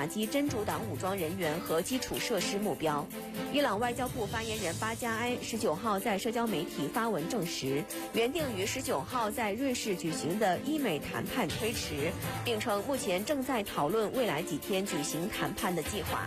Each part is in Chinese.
打击真主党武装人员和基础设施目标。伊朗外交部发言人巴加埃19号在社交媒体发文证实，原定于19号在瑞士举行的伊美谈判推迟，并称目前正在讨论未来几天举行谈判的计划。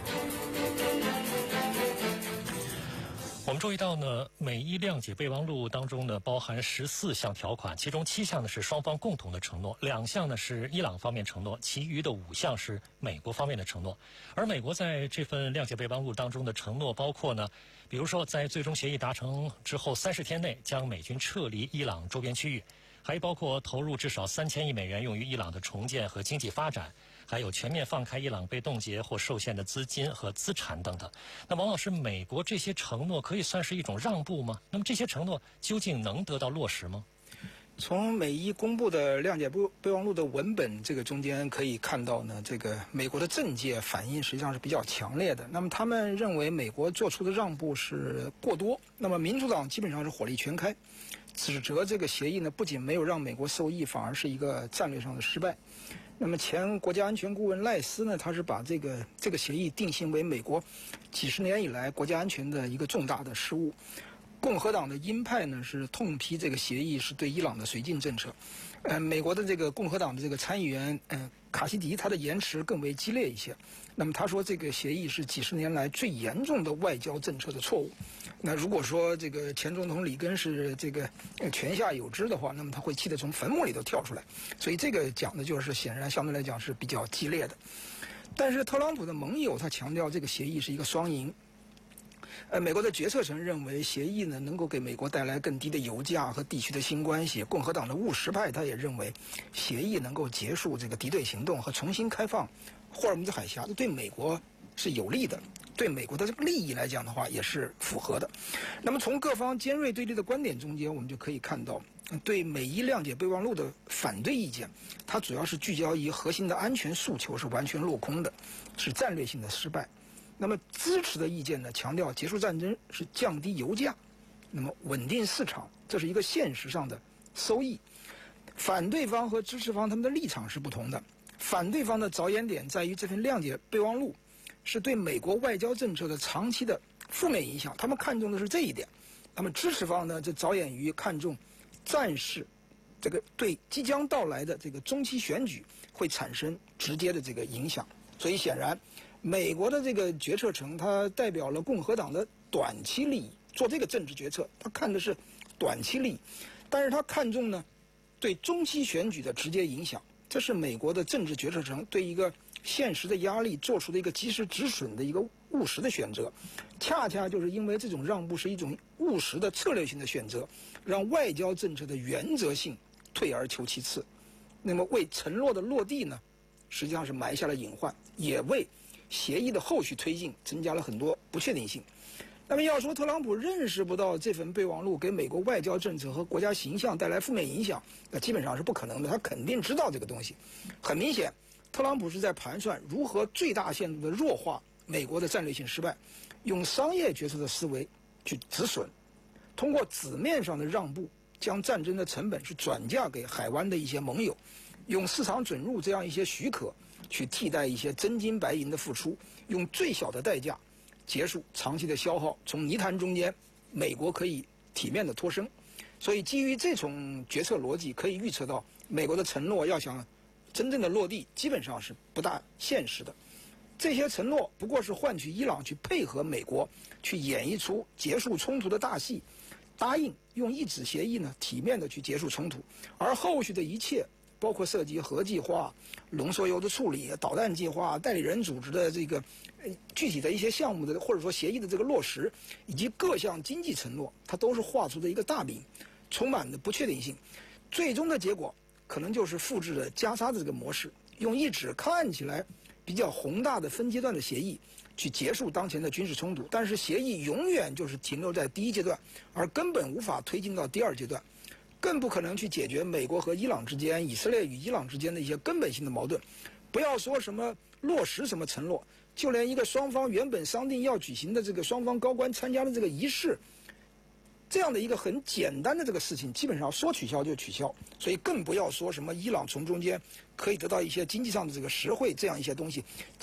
我们注意到呢，美伊谅解备忘录当中呢包含14项条款，其中7项呢是双方共同的承诺，2项呢是伊朗方面承诺，其余的5项是美国方面的承诺。而美国在这份谅解备忘录当中的承诺包括呢，比如说在最终协议达成之后30天内将美军撤离伊朗周边区域，还包括投入至少3000亿美元用于伊朗的重建和经济发展，还有全面放开伊朗被冻结或受限的资金和资产等等。那王老师，美国这些承诺可以算是一种让步吗？那么这些承诺究竟能得到落实吗？ 从美伊公布的谅解备忘录的文本这个中间可以看到呢，这个美国的政界反应实际上是比较强烈的。那么他们认为美国做出的让步是过多，那么民主党基本上是火力全开，指责这个协议呢不仅没有让美国受益，反而是一个战略上的失败。那么前国家安全顾问赖斯呢，他是把这个协议定性为美国几十年以来国家安全的一个重大的失误。共和党的鹰派呢是痛批这个协议是对伊朗的绥靖政策。美国的这个共和党的这个参议员卡西迪，他的言辞更为激烈一些。那么他说这个协议是几十年来最严重的外交政策的错误。那如果说这个前总统里根是这个泉下有知的话，那么他会气得从坟墓里头跳出来。所以这个讲的就是显然相对来讲是比较激烈的。但是特朗普的盟友他强调这个协议是一个双赢。美国的决策层认为协议呢能够给美国带来更低的油价和地区的新关系。共和党的务实派他也认为协议能够结束这个敌对行动和重新开放霍尔木兹海峡，对美国是有利的，对美国的这个利益来讲的话也是符合的。那么从各方尖锐对立的观点中间，我们就可以看到对美伊谅解备忘录的反对意见，它主要是聚焦于核心的安全诉求是完全落空的，是战略性的失败。那么支持的意见呢，强调结束战争是降低油价，那么稳定市场，这是一个现实上的收益。反对方和支持方他们的立场是不同的。反对方的着眼点在于这份谅解备忘录是对美国外交政策的长期的负面影响，他们看重的是这一点。那么支持方呢，就着眼于看重战事这个对即将到来的这个中期选举会产生直接的这个影响。所以显然美国的这个决策层它代表了共和党的短期利益，做这个政治决策他看的是短期利益，但是他看重呢对中期选举的直接影响。这是美国的政治决策层对一个现实的压力做出的一个及时止损的一个务实的选择。恰恰就是因为这种让步是一种务实的策略性的选择，让外交政策的原则性退而求其次，那么为承诺的落地呢实际上是埋下了隐患，也为协议的后续推进增加了很多不确定性。那么要说特朗普认识不到这份备忘录给美国外交政策和国家形象带来负面影响，那基本上是不可能的。他肯定知道这个东西。很明显，特朗普是在盘算如何最大限度的弱化美国的战略性失败，用商业决策的思维去止损，通过纸面上的让步将战争的成本是转嫁给海湾的一些盟友，用市场准入这样一些许可去替代一些真金白银的付出，用最小的代价结束长期的消耗，从泥潭中间美国可以体面的脱身。所以基于这种决策逻辑，可以预测到美国的承诺要想真正的落地基本上是不大现实的。这些承诺不过是换取伊朗去配合美国去演绎出结束冲突的大戏，答应用一纸协议呢体面的去结束冲突，而后续的一切包括涉及核计划、浓缩铀的处理、导弹计划、代理人组织的这个具体的一些项目的或者说协议的这个落实，以及各项经济承诺，它都是画出的一个大饼，充满的不确定性。最终的结果可能就是复制了加沙的这个模式，用一纸看起来比较宏大的分阶段的协议去结束当前的军事冲突，但是协议永远就是停留在第一阶段，而根本无法推进到第二阶段，更不可能去解决美国和伊朗之间、以色列与伊朗之间的一些根本性的矛盾。不要说什么落实什么承诺，就连一个双方原本商定要举行的这个双方高官参加的这个仪式，这样的一个很简单的这个事情，基本上说取消就取消。所以更不要说什么伊朗从中间可以得到一些经济上的这个实惠这样一些东西。